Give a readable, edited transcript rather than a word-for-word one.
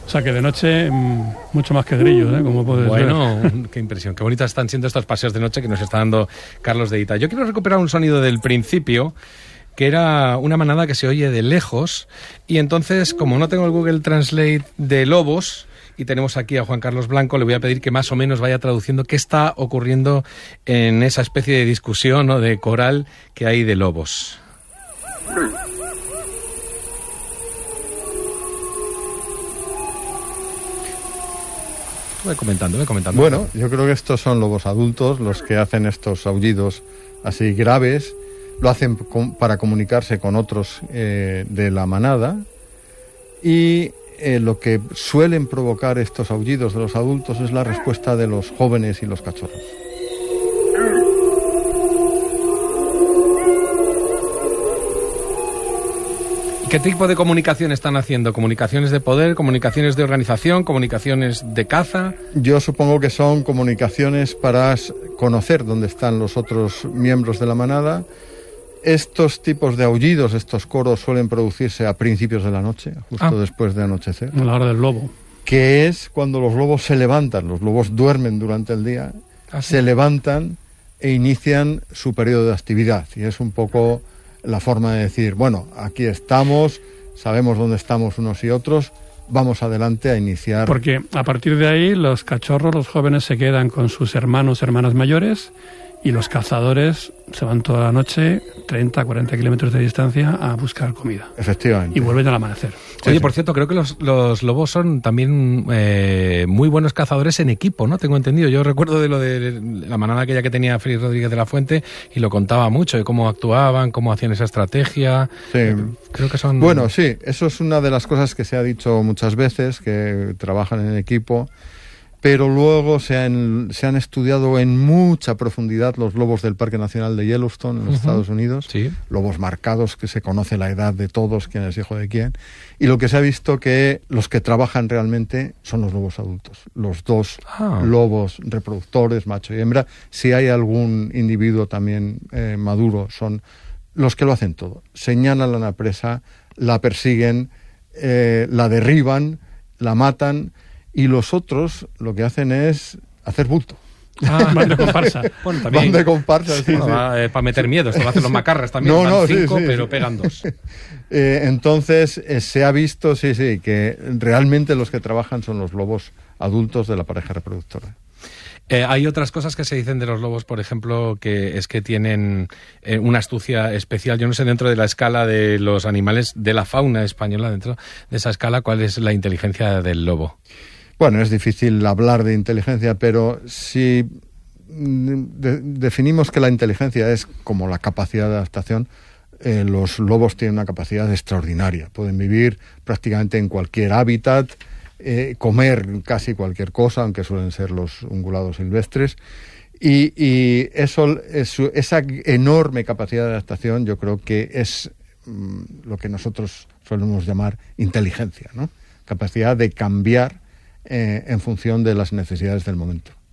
O sea que de noche mucho más que grillos, como puedes ver. Bueno, qué impresión. Qué bonitas están siendo estos paseos de noche que nos está dando Carlos de Ita. Yo quiero recuperar un sonido del principio, que era una manada que se oye de lejos. Y entonces, como no tengo el Google Translate de lobos, y tenemos aquí a Juan Carlos Blanco, le voy a pedir que más o menos vaya traduciendo qué está ocurriendo en esa especie de discusión o de coral que hay de lobos. Voy comentando. Bueno, yo creo que estos son lobos adultos los que hacen estos aullidos así graves. Lo hacen para comunicarse con otros de la manada. Y lo que suelen provocar estos aullidos de los adultos es la respuesta de los jóvenes y los cachorros. ¿Qué tipo de comunicación están haciendo? ¿Comunicaciones de poder, comunicaciones de organización, comunicaciones de caza? Yo supongo que son comunicaciones para conocer dónde están los otros miembros de la manada. Estos tipos de aullidos, estos coros, suelen producirse a principios de la noche, justo después de anochecer. A la hora del lobo. Que es cuando los lobos se levantan. Los lobos duermen durante el día, se levantan e inician su periodo de actividad. Y es un poco la forma de decir, bueno, aquí estamos, sabemos dónde estamos unos y otros, vamos adelante a iniciar. Porque a partir de ahí los cachorros, los jóvenes se quedan con sus hermanos, hermanas mayores, y los cazadores se van toda la noche, 30, 40 kilómetros de distancia, a buscar comida. Efectivamente. Y vuelven al amanecer. Oye, por cierto, creo que los lobos son también muy buenos cazadores en equipo, ¿no? Tengo entendido. Yo recuerdo de lo de la manada aquella que tenía Félix Rodríguez de la Fuente y lo contaba mucho, de cómo actuaban, cómo hacían esa estrategia. Sí. Creo que son... Bueno, sí, eso es una de las cosas que se ha dicho muchas veces, que trabajan en equipo. Pero luego se han estudiado en mucha profundidad los lobos del Parque Nacional de Yellowstone en los Estados Unidos, sí. Lobos marcados, que se conoce la edad de todos, quién es hijo de quién, y lo que se ha visto que los que trabajan realmente son los lobos adultos, los dos lobos reproductores, macho y hembra. Si hay algún individuo también maduro, son los que lo hacen todo. Señalan a la presa, la persiguen, la derriban, la matan. Y los otros lo que hacen es hacer bulto. Van de comparsa. Bueno, también. Van de comparsa, sí. Para meter miedo. Esto lo hacen los macarras también. Van 5, pero pegan 2. Entonces, se ha visto, que realmente los que trabajan son los lobos adultos de la pareja reproductora. Hay otras cosas que se dicen de los lobos, por ejemplo, que es que tienen una astucia especial. Yo no sé, dentro de la escala de los animales, de la fauna española, dentro de esa escala, ¿cuál es la inteligencia del lobo? Bueno, es difícil hablar de inteligencia, pero si definimos que la inteligencia es como la capacidad de adaptación, los lobos tienen una capacidad extraordinaria. Pueden vivir prácticamente en cualquier hábitat, comer casi cualquier cosa, aunque suelen ser los ungulados silvestres. Y esa enorme capacidad de adaptación yo creo que es lo que nosotros solemos llamar inteligencia, ¿no? Capacidad de cambiar en función de las necesidades del momento.